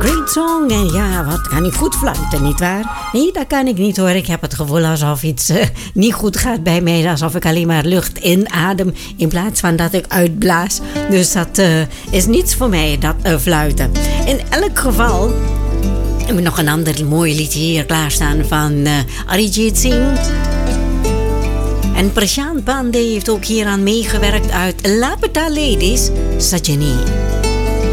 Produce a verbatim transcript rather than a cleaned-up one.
great song. En ja, wat kan ik goed fluiten, nietwaar? Nee, dat kan ik niet hoor. Ik heb het gevoel alsof iets uh, niet goed gaat bij mij. Alsof ik alleen maar lucht inadem in plaats van dat ik uitblaas. Dus dat uh, is niets voor mij, dat uh, fluiten. In elk geval hebben we nog een ander mooi liedje hier klaarstaan van uh, Arijit Singh. En Prashant Pandey heeft ook hieraan meegewerkt uit Lapita Ladies, Sajani.